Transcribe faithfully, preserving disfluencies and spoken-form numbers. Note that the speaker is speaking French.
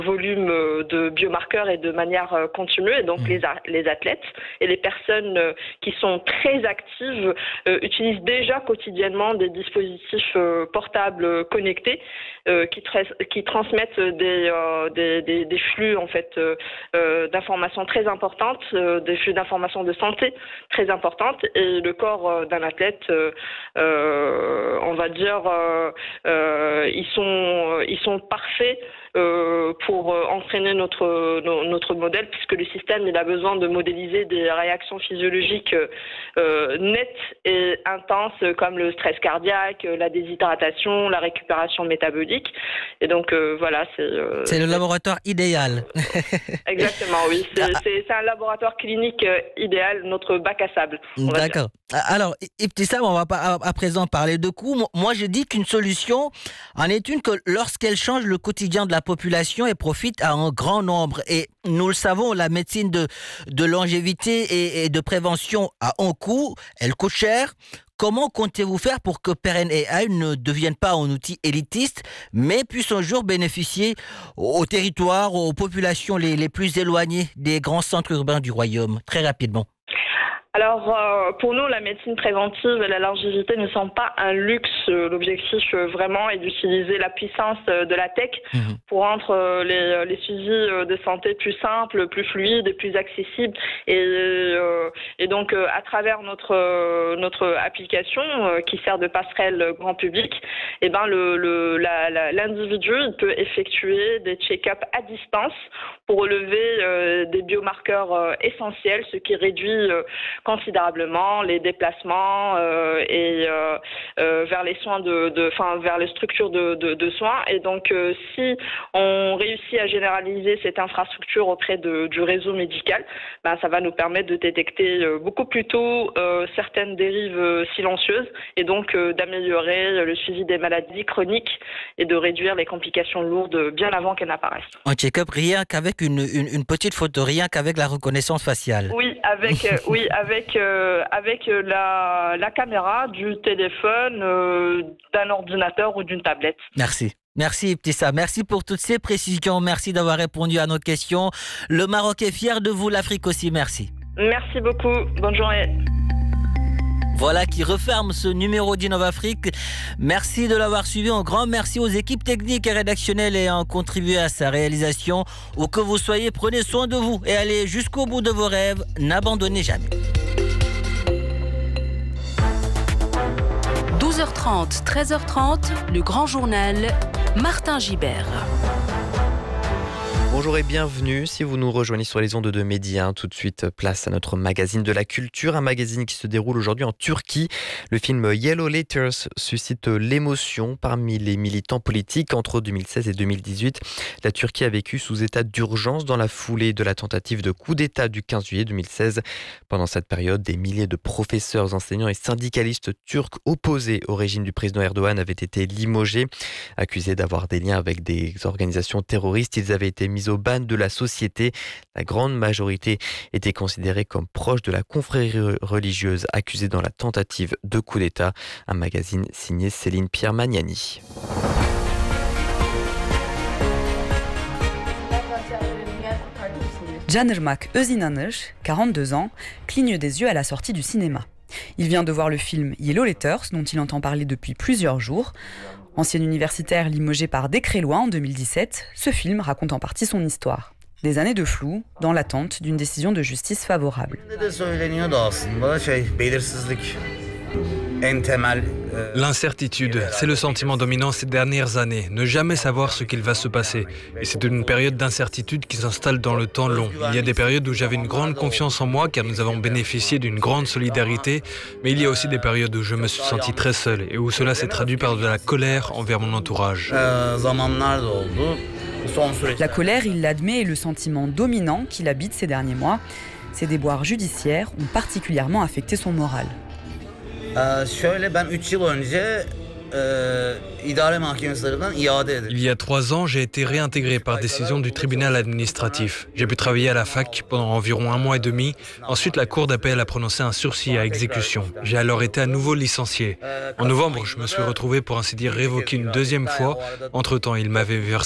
volume de biomarqueurs et de manière continue. Et donc mmh. les, a- les athlètes et les personnes qui sont très actives euh, utilisent déjà quotidiennement des dispositifs euh, portables connectés euh, qui, tra- qui transmettent des, euh, des, des, des flux en fait euh, euh, d'informations très importantes, euh, des flux d'informations de santé très importantes. Et le corps euh, d'un athlète, euh, euh, on va dire, euh, euh, ils sont, ils sont parfaits. Euh, pour euh, entraîner notre no, notre modèle, puisque le système il a besoin de modéliser des réactions physiologiques euh, nettes et intenses comme le stress cardiaque, la déshydratation, la récupération métabolique. Et donc euh, voilà, c'est euh, c'est le laboratoire idéal. Exactement, oui. C'est, c'est, c'est un laboratoire clinique euh, idéal, notre bac à sable. D'accord. Alors, Ibtissam, on va pas à présent parler de coûts. Moi, je dis qu'une solution en est une que lorsqu'elle change le quotidien de la population et profite à un grand nombre. Et nous le savons, la médecine de, de longévité et, et de prévention a un coût, elle coûte cher. Comment comptez-vous faire pour que Perenne A I ne devienne pas un outil élitiste, mais puisse un jour bénéficier aux territoires, aux populations les, les plus éloignées des grands centres urbains du royaume? Très rapidement. Alors, euh, pour nous, la médecine préventive et la longévité ne sont pas un luxe. L'objectif, euh, vraiment, est d'utiliser la puissance euh, de la tech mmh. pour rendre euh, les, les suivis euh, de santé plus simples, plus fluides et plus accessibles. Et, euh, et donc, euh, à travers notre, euh, notre application euh, qui sert de passerelle grand public, eh ben, le, le, la, la, l'individu il peut effectuer des check-ups à distance pour relever euh, des biomarqueurs euh, essentiels, ce qui réduit euh, considérablement les déplacements euh, et euh, euh, vers les soins de, de, enfin vers les structures de, de, de soins. Et donc, euh, si on réussit à généraliser cette infrastructure auprès de, du réseau médical, ben, ça va nous permettre de détecter euh, beaucoup plus tôt euh, certaines dérives euh, silencieuses et donc euh, d'améliorer le suivi des maladies chroniques et de réduire les complications lourdes bien avant qu'elles n'apparaissent. Un check-up rien qu'avec une, une, une petite photo, rien qu'avec la reconnaissance faciale. Oui, avec euh, oui avec Avec, euh, avec la, la caméra du téléphone, euh, d'un ordinateur ou d'une tablette. Merci. Merci Ibtissam, merci pour toutes ces précisions, merci d'avoir répondu à nos questions. Le Maroc est fier de vous, l'Afrique aussi, merci. Merci beaucoup, bonne journée. Voilà qui referme ce numéro d'Innov Afrique. Merci de l'avoir suivi. Un grand merci aux équipes techniques et rédactionnelles ayant contribué à sa réalisation. Où que vous soyez, prenez soin de vous et allez jusqu'au bout de vos rêves. N'abandonnez jamais. douze heures trente, treize heures trente, le grand journal, Martin Gibert. Bonjour et bienvenue si vous nous rejoignez sur les ondes de Média. Tout de suite, place à notre magazine de la culture, un magazine qui se déroule aujourd'hui en Turquie. Le film Yellow Letters suscite l'émotion parmi les militants politiques. Entre deux mille seize et deux mille dix-huit, la Turquie a vécu sous état d'urgence dans la foulée de la tentative de coup d'État du quinze juillet deux mille seize. Pendant cette période, des milliers de professeurs, enseignants et syndicalistes turcs opposés au régime du président Erdogan avaient été limogés. Accusés d'avoir des liens avec des organisations terroristes, ils avaient été mis au ban de la société. La grande majorité était considérée comme proche de la confrérie religieuse accusée dans la tentative de coup d'État. Un magazine signé Céline Pierre Magnani. Canırmak Özinanır, quarante-deux ans, cligne des yeux à la sortie du cinéma. Il vient de voir le film Yellow Letters, dont il entend parler depuis plusieurs jours. Ancien universitaire limogé par décret-loi en deux mille dix-sept, ce film raconte en partie son histoire. Des années de flou, dans l'attente d'une décision de justice favorable. L'incertitude, c'est le sentiment dominant ces dernières années. Ne jamais savoir ce qu'il va se passer. Et c'est une période d'incertitude qui s'installe dans le temps long. Il y a des périodes où j'avais une grande confiance en moi car nous avons bénéficié d'une grande solidarité. Mais il y a aussi des périodes où je me suis senti très seul et où cela s'est traduit par de la colère envers mon entourage. La colère, il l'admet, est le sentiment dominant qui l'habite ces derniers mois. Ces déboires judiciaires ont particulièrement affecté son moral. Il y a trois ans, j'ai été réintégré par décision du tribunal administratif. J'ai pu travailler à la fac pendant environ un mois et demi. Ensuite, la cour d'appel a prononcé un sursis à exécution. J'ai alors été à nouveau licencié. En novembre, je me suis retrouvé pour ainsi dire révoqué une deuxième fois. Entre-temps, il m'avait versé